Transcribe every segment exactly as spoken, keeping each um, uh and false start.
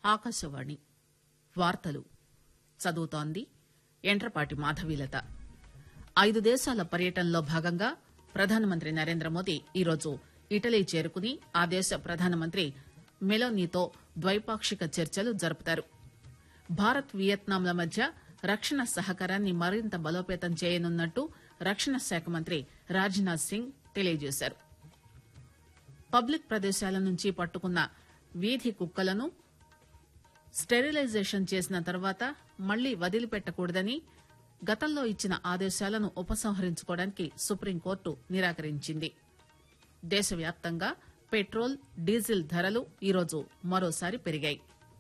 ఆకాశవాణి వార్తలు చదువుతోంది ఎంట్రపాటి మాధవీలత. ఐదు దేశాల పర్యటనలో భాగంగా ప్రధానమంత్రి నరేంద్రమోదీ ఈరోజు ఇటలీ చేరుకుని ఆ దేశ ప్రధానమంత్రి మెలోనీతో ద్వైపాక్షిక చర్చలు జరుపుతారు. భారత్ వియత్నాంల మధ్య రక్షణ సహకారాన్ని మరింత బలోపేతం చేయనున్నట్టు రక్షణ శాఖ మంత్రి రాజ్నాథ్ సింగ్ తెలియజేశారు. పబ్లిక్ ప్రదేశాల నుంచి పట్టుకున్న వీధి కుక్కలను స్టెరిలైజేషన్ చేసిన తర్వాత మళ్లీ వదిలిపెట్టకూడదని గతంలో ఇచ్చిన ఆదేశాలను ఉపసంహరించుకోవడానికి సుప్రీంకోర్టు నిరాకరించింది. దేశవ్యాప్తంగా పెట్రోల్, డీజిల్ ధరలు ఈరోజు మరోసారి పెరిగాయి.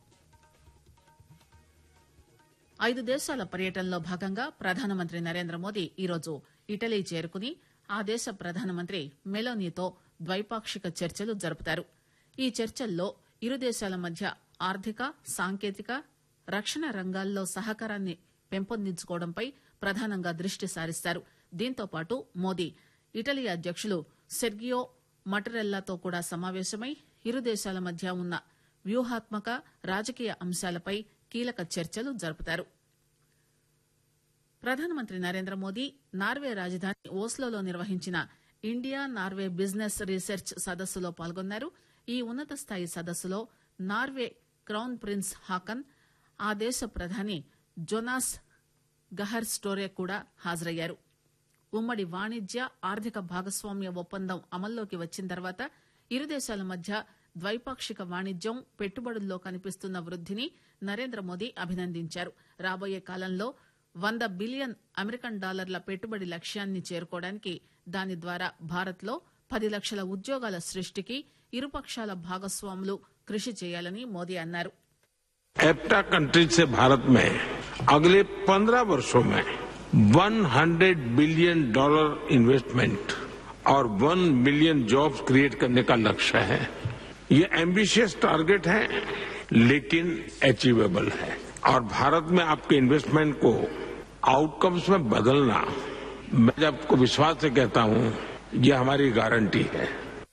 ఐదు దేశాల పర్యటనలో భాగంగా ప్రధానమంత్రి నరేంద్రమోదీ ఈరోజు ఇటలీ చేరుకుని ఆ దేశ ప్రధానమంత్రి మెలోనీతో ద్వైపాక్షిక చర్చలు జరుపుతారు. ఈ చర్చల్లో ఇరు దేశాల మధ్య ఆర్థిక, సాంకేతిక, రక్షణ రంగాల్లో సహకారాన్ని పెంపొందించుకోవడంపై ప్రధానంగా దృష్టి సారిస్తారు. దీంతో పాటు మోదీ ఇటలీ అధ్యకులు సెర్గియో మటరెల్లాతో కూడా సమావేశమై ఇరు దేశాల మధ్య ఉన్న వ్యూహాత్మక, రాజకీయ అంశాలపై కీలక చర్చలు జరుపుతారు. ప్రధానమంత్రి నరేంద్రమోదీ నార్వే రాజధాని ఓస్లోలో నిర్వహించిన ఇండియా నార్వే బిజినెస్ రీసెర్చ్ సదస్సులో పాల్గొన్నారు. ఈ ఉన్నత స్థాయి సదస్సులో నార్వే క్రౌన్ ప్రిన్స్ హాకన్, ఆ దేశ ప్రధాని జోనాస్ గహర్ స్టోరే కూడా హాజరయ్యారు. ఉమ్మడి వాణిజ్య, ఆర్థిక భాగస్వామ్య ఒప్పందం అమల్లోకి వచ్చిన తర్వాత ఇరు దేశాల మధ్య ద్వైపాక్షిక వాణిజ్యం, పెట్టుబడుల్లో కనిపిస్తున్న వృద్దిని నరేంద్రమోదీ అభినందించారు. రాబోయే కాలంలో వంద బిలియన్ అమెరికన్ డాలర్ల పెట్టుబడి లక్ష్యాన్ని చేరుకోవడానికి, దాని ద్వారా భారత్లో పది లక్షల ఉద్యోగాల సృష్టికి ఇరుపక్షాల భాగస్వాములు కృషి చేయాలని మోదీ అన్నారు. एफ्टा कंट्रीज से भारत में अगले पंद्रह वर्षों में सौ बिलियन डॉलर इन्वेस्टमेंट और एक मिलियन जॉब्स क्रिएट करने का लक्ष्य है. ये एम्बिशियस टारगेट है लेकिन अचीवेबल है. और भारत में आपके इन्वेस्टमेंट को आउटकम्स में बदलना, मैं आपको विश्वास से कहता हूं, ये हमारी गारंटी है.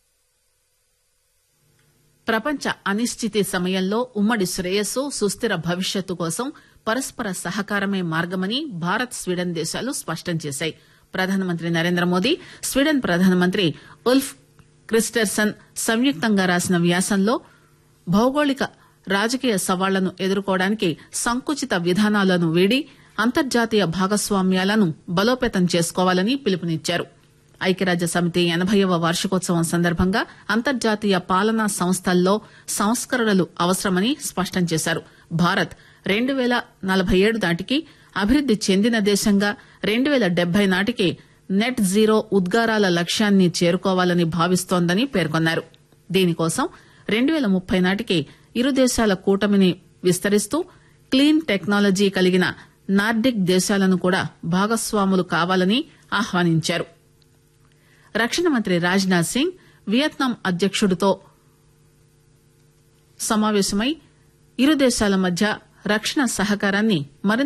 ప్రపంచ అనిశ్చితి సమయంలో ఉమ్మడి శ్రేయస్సు, సుస్థిర భవిష్యత్తు కోసం పరస్పర సహకారమే మార్గమని భారత్, స్వీడన్ దేశాలు స్పష్టం చేశాయి. ప్రధానమంత్రి నరేంద్రమోదీ, స్వీడన్ ప్రధానమంత్రి ఉల్ఫ్ క్రిస్టర్సన్ సంయుక్తంగా రాసిన వ్యాసంలో భౌగోళిక, రాజకీయ సవాళ్లను ఎదుర్కోవడానికి సంకుచిత విధానాలను వీడి అంతర్జాతీయ భాగస్వామ్యాలను బలోపేతం చేసుకోవాలని పిలుపునిచ్చారు. ఐక్యరాజ్య సమితి ఎనభైవ వార్షికోత్సవం సందర్భంగా అంతర్జాతీయ పాలనా సంస్థల్లో సంస్కరణలు అవసరమని స్పష్టం చేశారు. భారత్ రెండు పేల నలభై ఏడు నాటికి అభివృద్ది చెందిన దేశంగా, రెండు పేల డెబ్బై నాటికి నెట్ జీరో ఉద్గారాల లక్ష్యాన్ని చేరుకోవాలని భావిస్తోందని పేర్కొన్నారు. దీనికోసం రెండు పేల ముప్పై నాటికి ఇరు దేశాల కూటమిని విస్తరిస్తూ క్లీన్ టెక్నాలజీ కలిగిన నార్డిక్ దేశాలను కూడా భాగస్వాములు కావాలని ఆహ్వానించారు. రక్షణ మంత్రి రాజ్నాథ్ సింగ్ వియత్నాం అధ్యకుడితో సమావేశమై ఇరు దేశాల మధ్య రక్షణ సహకారాన్ని మరింత